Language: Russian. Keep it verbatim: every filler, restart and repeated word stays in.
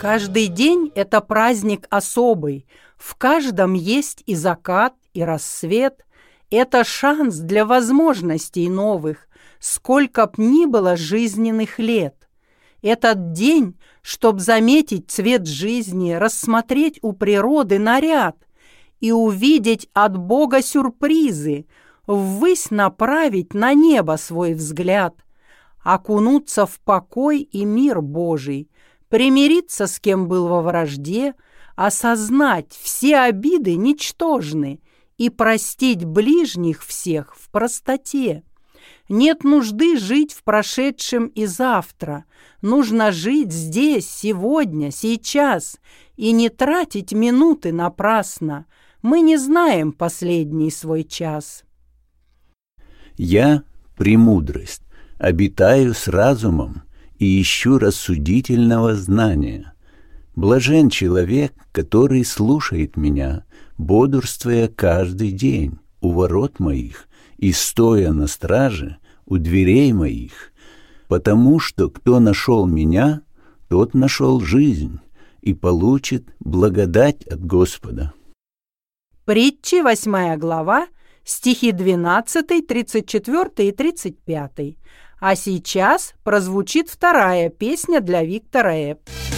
Каждый день – это праздник особый. В каждом есть и закат, и рассвет. Это шанс для возможностей новых, сколько б ни было жизненных лет. Этот день, чтоб заметить цвет жизни, рассмотреть у природы наряд и увидеть от Бога сюрпризы, ввысь направить на небо свой взгляд, окунуться в покой и мир Божий, примириться с кем был во вражде, осознать, все обиды ничтожны, и простить ближних всех в простоте. Нет нужды жить в прошедшем и завтра. Нужно жить здесь, сегодня, сейчас, и не тратить минуты напрасно. Мы не знаем последний свой час. Я, премудрость, обитаю с разумом и ищу рассудительного знания. Блажен человек, который слушает меня, бодрствуя каждый день у ворот моих и стоя на страже у дверей моих, потому что кто нашел меня, тот нашел жизнь и получит благодать от Господа. Притчи, восьмая глава, стихи двенадцатый, тридцать четвёртый и тридцать пятый. А сейчас прозвучит вторая песня для Виктора Эпп.